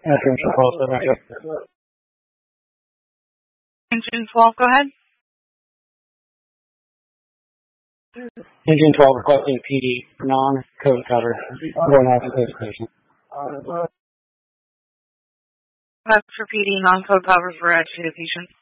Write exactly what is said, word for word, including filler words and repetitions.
Engine twelve, seven, Engine twelve, go ahead. Engine twelve requesting P D, non-code cover, going off the base station. That's for P D, non-code cover for education.